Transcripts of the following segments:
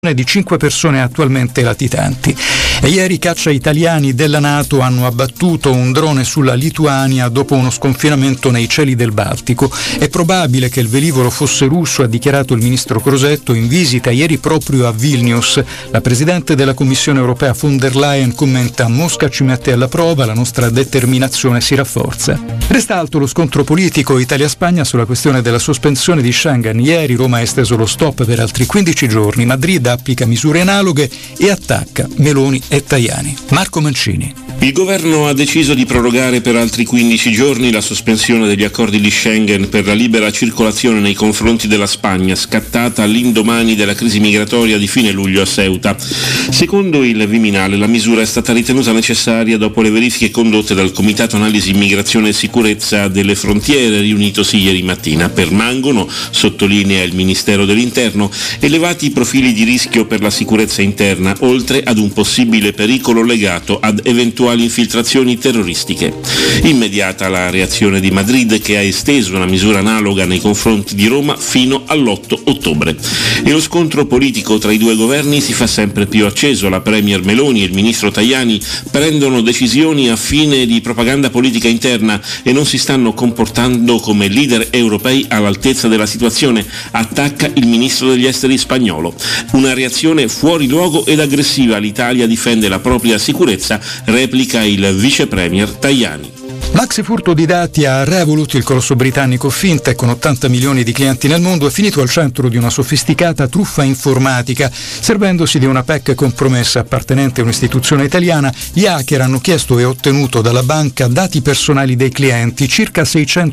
di 5 persone attualmente latitanti. E ieri caccia italiani della NATO hanno abbattuto un drone sulla Lituania dopo uno sconfinamento nei cieli del Baltico. È probabile che il velivolo fosse russo, ha dichiarato il ministro Crosetto in visita ieri proprio a Vilnius. La presidente della Commissione europea von der Leyen commenta: Mosca ci mette alla prova, la nostra determinazione si rafforza. Resta alto lo scontro politico Italia-Spagna sulla questione della sospensione di Schengen. Ieri Roma ha esteso lo stop per altri 15 giorni. Madrid applica misure analoghe e attacca Meloni e Tajani. Marco Mancini. Il governo ha deciso di prorogare per altri 15 giorni la sospensione degli accordi di Schengen per la libera circolazione nei confronti della Spagna, scattata all'indomani della crisi migratoria di fine luglio a Ceuta. Secondo il Viminale, la misura è stata ritenuta necessaria dopo le verifiche condotte dal Comitato Analisi Immigrazione e Sicurezza delle Frontiere, riunitosi ieri mattina. Permangono, sottolinea il Ministero dell'Interno, elevati profili di rischio per la sicurezza interna, oltre ad un possibile pericolo legato ad eventuali infiltrazioni terroristiche. Immediata la reazione di Madrid, che ha esteso una misura analoga nei confronti di Roma fino all'8 ottobre. E lo scontro politico tra i due governi si fa sempre più acceso. La premier Meloni e il ministro Tajani prendono decisioni a fine di propaganda politica interna e non si stanno comportando come leader europei all'altezza della situazione, attacca il ministro degli esteri spagnolo. Una reazione fuori luogo ed aggressiva. L'Italia difende la propria sicurezza, replica il vice premier Tajani. Maxi furto di dati a Revolut, il colosso britannico fintech con 80 milioni di clienti nel mondo, è finito al centro di una sofisticata truffa informatica. Servendosi di una PEC compromessa appartenente a un'istituzione italiana, gli hacker hanno chiesto e ottenuto dalla banca dati personali dei clienti, circa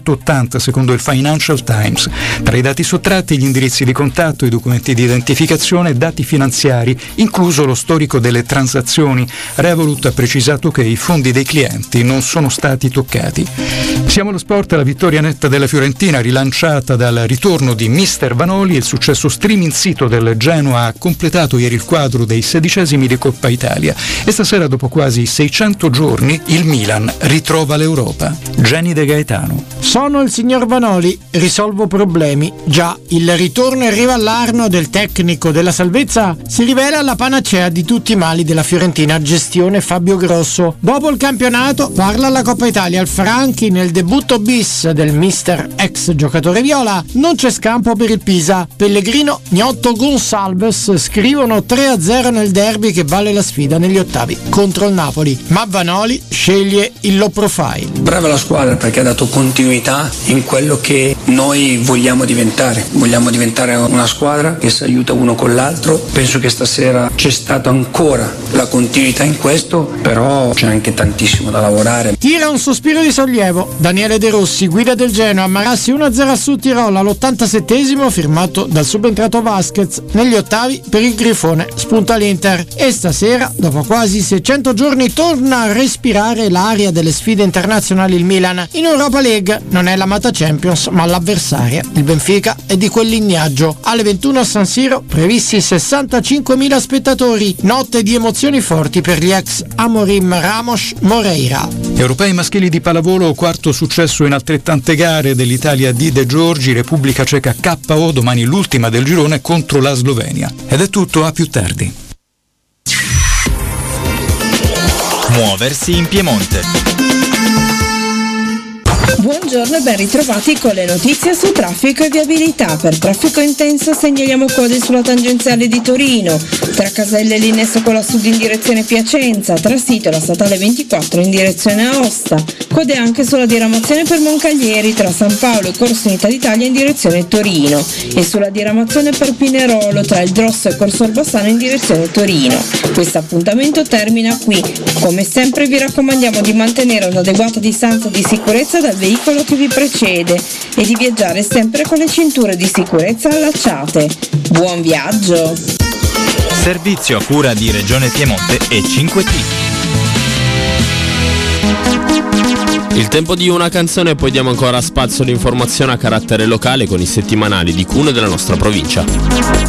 680 secondo il Financial Times. Tra i dati sottratti gli indirizzi di contatto, i documenti di identificazione, dati finanziari, incluso lo storico delle transazioni. Revolut ha precisato che i fondi dei clienti non sono stati toccati. Siamo allo sport. La vittoria netta della Fiorentina, rilanciata dal ritorno di Mister Vanoli. Il successo streaming sito del Genoa ha completato ieri il quadro dei 16esimi di Coppa Italia e stasera, dopo quasi 600 giorni, il Milan ritrova l'Europa. Jenny De Gaetano. Sono il signor Vanoli, risolvo problemi. Già, il ritorno e rivallarno del tecnico della salvezza si rivela la panacea di tutti i mali della Fiorentina, gestione Fabio Grosso. Dopo il campionato parla la Coppa Italia al Franchi. Nel debutto bis del mister ex giocatore viola non c'è scampo per il Pisa. Pellegrino, Gnotto, Gonsalves scrivono 3-0 nel derby che vale la sfida negli ottavi contro il Napoli, ma Vanoli sceglie il low profile. Brava la squadra perché ha dato continuità in quello che noi vogliamo diventare una squadra che si aiuta uno con l'altro. Penso che stasera c'è stata ancora la continuità in questo, però c'è anche tantissimo da lavorare. Tira un sospiro di sollievo Daniele De Rossi, guida del Genoa, Marassi 1-0 su Tirol all'87esimo, firmato dal subentrato Vasquez. Negli ottavi per il Grifone spunta l'Inter e stasera, dopo quasi 600 giorni, torna a respirare l'aria delle sfide internazionali il Milan. In Europa League non è l'amata Champions ma l'avversaria, il Benfica, è di quel lignaggio. Alle 21 a San Siro previsti 65.000 spettatori, notte di emozioni forti per gli ex Amorim, Ramos, Moreira. Europei maschili di pallavolo, quarto successo in altrettante gare dell'Italia di De Giorgi. Repubblica Ceca KO, domani l'ultima del girone contro la Slovenia. Ed è tutto, a più tardi. Muoversi in Piemonte. Buongiorno e ben ritrovati con le notizie su traffico e viabilità. Per traffico intenso segnaliamo code sulla tangenziale di Torino, tra Caselle e Linnesso con la sud in direzione Piacenza, tra Sito e la statale 24 in direzione Aosta, code anche sulla diramazione per Moncaglieri tra San Paolo e Corso Unità d'Italia in direzione Torino e sulla diramazione per Pinerolo tra il Drosso e Corso Orbassano in direzione Torino. Questo appuntamento termina qui. Come sempre vi raccomandiamo di mantenere un'adeguata distanza di sicurezza dal veicolo che vi precede e di viaggiare sempre con le cinture di sicurezza allacciate. Buon viaggio! Servizio a cura di Regione Piemonte e 5T. Il tempo di una canzone e poi diamo ancora spazio all'informazione a carattere locale con i settimanali di Cuneo della nostra provincia.